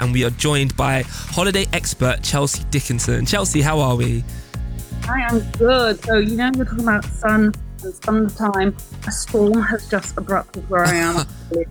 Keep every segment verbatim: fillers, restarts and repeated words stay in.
and we are joined by holiday expert Chelsea Dickinson. Chelsea, how are we? I am good. So, you know, you're talking about sun and summertime. A storm has just erupted where I am.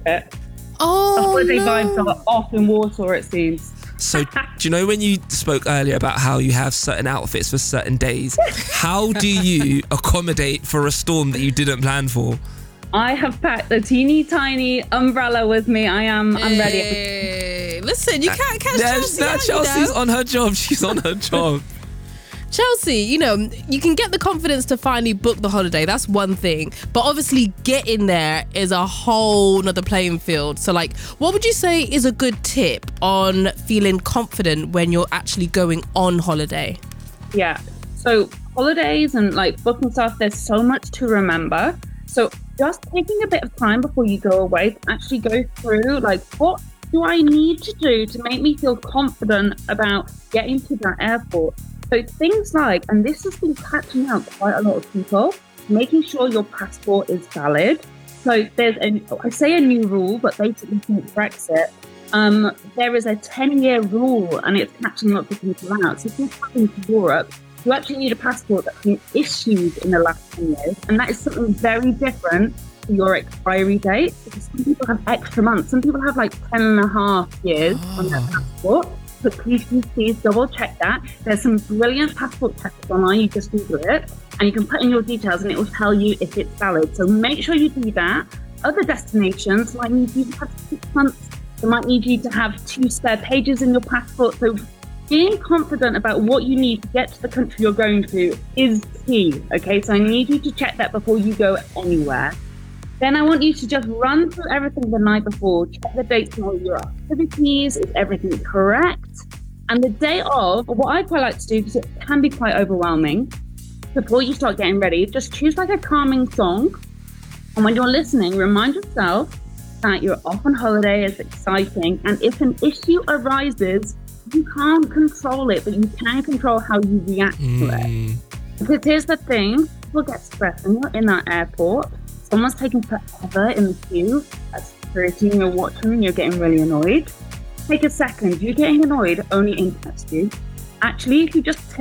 Oh, the holiday no. vibes are off in Warsaw, it seems. So, do you know when you spoke earlier about how you have certain outfits for certain days? How do you accommodate for a storm that you didn't plan for? I have packed a teeny tiny umbrella with me. I am, I'm ready. Hey, listen, you can't catch Yeah, Chelsea now out, Chelsea's you know? on her job. She's on her job. Chelsea, you know, you can get the confidence to finally book the holiday. That's one thing. But obviously getting there is a whole nother playing field. So like, what would you say is a good tip on feeling confident when you're actually going on holiday? Yeah. So holidays and like booking stuff, there's so much to remember. So just taking a bit of time before you go away to actually go through like, what do I need to do to make me feel confident about getting to that airport? So things like, and this has been catching out quite a lot of people, making sure your passport is valid. So there's a, I say a new rule, but basically since Brexit, um, there is a ten-year rule and it's catching lots of people out. So if you're traveling to Europe, you actually need a passport that's been issued in the last ten years. And that is something very different to your expiry date, because some people have extra months. Some people have like ten and a half years oh. on their passport. So please, please, please double check that. There's some brilliant passport checkers online. You just Google it and you can put in your details and it will tell you if it's valid. So make sure you do that. Other destinations might need you to have six months. They might need you to have two spare pages in your passport. So being confident about what you need to get to the country you're going to is key. Okay, so I need you to check that before you go anywhere. Then I want you to just run through everything the night before, check the dates on all your activities, is everything correct? And the day of, what I quite like to do, because it can be quite overwhelming, before you start getting ready, just choose like a calming song. And when you're listening, remind yourself that you're off on holiday, it's exciting. And if an issue arises, you can't control it, but you can control how you react mm. to it. Because here's the thing, people get stressed when you're in that airport. Someone's taking forever in the queue at security and you're watching and you're getting really annoyed. Take a second. You getting annoyed only impacts you. Actually, if you just take